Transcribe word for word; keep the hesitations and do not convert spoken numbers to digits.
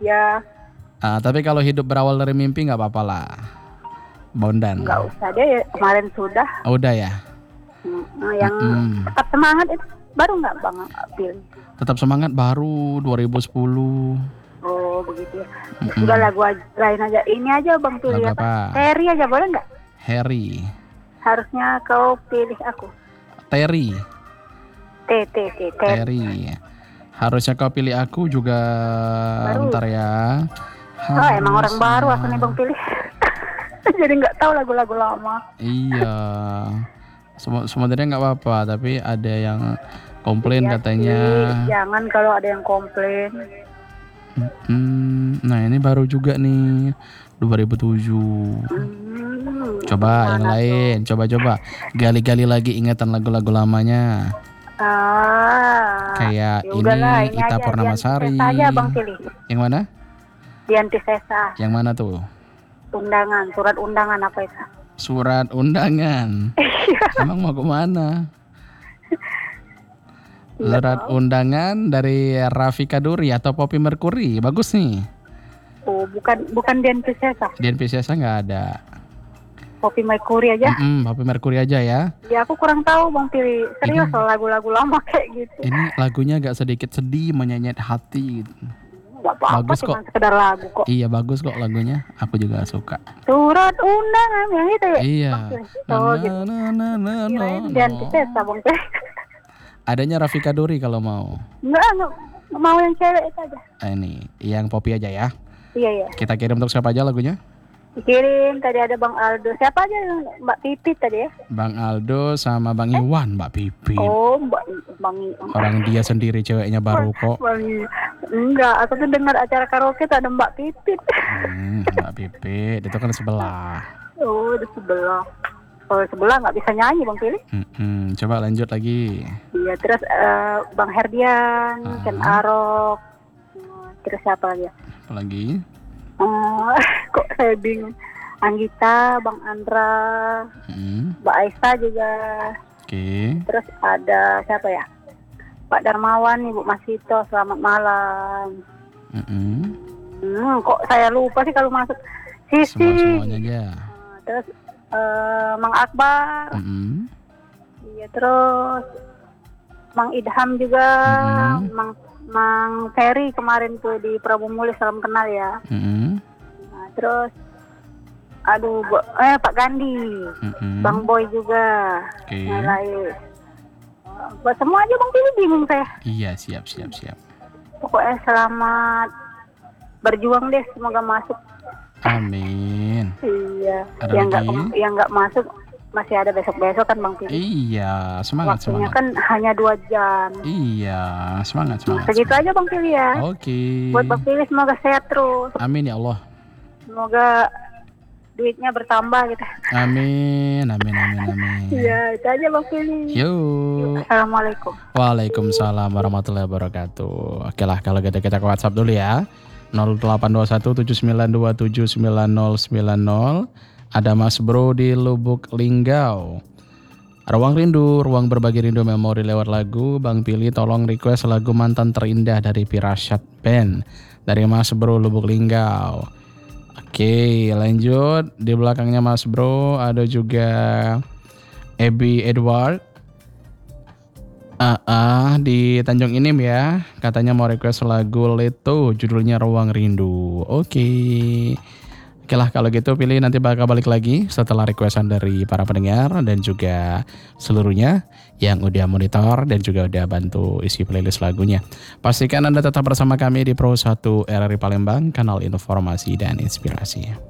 aja. Ah, tapi kalau hidup berawal dari mimpi nggak apa-apa lah. Bondan. Nggak usah deh, kemarin sudah. Oh, udah ya. Hmm, yang Mm-mm. tetap semangat itu baru nggak Bang pilih? Tetap semangat baru dua ribu sepuluh. Oh begitu ya. Mm-mm. Udah lagu aja, lain aja. Ini aja Bang pilih Lagu apa? apa? Terry aja boleh nggak? Harry. Harusnya kau pilih aku. Terry. T T T Terry. Terry. Harusnya kau pilih aku juga. Baru. Bentar ya. Oh emang orang Harusnya- baru aku nih Bang pilih. Jadi nggak tahu lagu-lagu lama. Iya. Sem- sebenarnya nggak apa-apa, tapi ada yang komplain Iya katanya. sih, jangan kalau ada yang komplain. Hmm, nah ini baru juga nih dua ribu tujuh. Hmm, Coba yang mana lain, coba-coba gali-gali lagi ingatan lagu-lagu lamanya. tuh? Ah, Kayak ya udahlah, ini Ita aja, Purnamasari. Dian Tisa aja Bang pilih. Yang mana? Dian Tisa. Yang mana tuh? Undangan, surat undangan apa itu? Surat undangan. Emang mau kemana? Surat undangan dari Raffi Kaduri atau Poppy Mercury. Bagus nih. Oh, bukan bukan Dian Tisa. Dian Piscesa nggak ada. Poppy Mercury aja. Mm-mm, Poppy Mercury aja ya. Ya aku kurang tahu Bang pilih. Serius Ini- loh lagu-lagu lama kayak gitu. Ini lagunya agak sedikit sedih, menyenyet hati. Gak apa-apa, bagus cuma kok. sekedar lagu kok. Iya bagus kok lagunya. Aku juga suka. Surat undangan yang itu ya. Iya. Oh Na, gitu. na, na, na, na, Kirain na. Dian Tisa Bang pilih. Adanya Raffi Kaduri kalau mau. Enggak, enggak enggak mau yang cewek itu aja. Nah, ini yang Poppy aja ya. Iya iya. Kita kirim untuk siapa aja lagunya? Dikirim tadi ada Bang Aldo. Siapa aja yang Mbak Pipit tadi ya? Bang Aldo sama Bang Iwan, Mbak Pipin. Oh, Mbak Bang Orang dia sendiri ceweknya baru kok. Bang enggak, aku tuh dengar acara karaoke tuh ada Mbak Pipit. Hmm, Mbak Pipit itu kan sebelah. Oh, di sebelah. Kalau sebelah nggak bisa nyanyi Bang Pilih. Hmm, coba lanjut lagi. Iya, terus eh, Bang Herdian, Ah. Ken Arok, eh, terus siapa lagi ya? Apa lagi? Eh, kok saya bingung. Anggita, Bang Andra, Hmm, Mbak Aisyah juga. Oke. Terus ada siapa ya? Pak Darmawan, Ibu Masito, selamat malam. Mm-mm. Hmm, kok saya lupa sih kalau masuk. Semua Sisi. semuanya aja. Terus eh, Mang Akbar. Mm-mm. Iya, terus Mang Idham juga, Mm-mm. Mang Mang Ferry kemarin tuh di Prabu Muli, salam kenal ya. Mm-mm. Nah, terus aduh, Bo- eh Pak Gandhi, Mm-mm. Bang Boy juga, Oke. yang lain. Eh, Buat semua aja Bang Pilih bingung saya. Iya, siap, siap, siap. Pokoknya selamat berjuang deh, semoga masuk. Amin. Iya, Ada yang nggak lagi? yang nggak masuk masih ada besok-besok kan Bang Pilih. Iya, semangat, Waktunya semangat. kan hanya dua jam. Iya, semangat, semangat. Segitu semangat. aja Bang Pilih ya. Oke. Buat Bang Pilih semoga sehat terus. Amin ya Allah. Semoga duitnya bertambah gitu. Amin, amin, amin, amin. Iya, itu aja Bang Pilih. Yuk. Assalamualaikum. Waalaikumsalam warahmatullahi wabarakatuh. Oke lah, kalau gitu kita ke WhatsApp dulu ya. nol delapan dua satu tujuh sembilan dua tujuh sembilan nol sembilan nol. Ada Mas Bro di Lubuk Linggau. Ruang Rindu, ruang berbagi rindu memori lewat lagu. Bang Pilih tolong request lagu Mantan Terindah dari Pirasat Band. Dari Mas Bro Lubuk Linggau. Oke, lanjut. Di belakangnya Mas Bro ada juga Ebi Edward. Ah, ah, di Tanjung Inim ya. Katanya mau request lagu Leto, judulnya Ruang Rindu. Oke. Oke lah, kalau gitu Pilih nanti bakal balik lagi setelah requestan dari para pendengar dan juga seluruhnya yang udah monitor dan juga udah bantu isi playlist lagunya. Pastikan Anda tetap bersama kami di Pro satu R R I Palembang, kanal informasi dan inspirasi.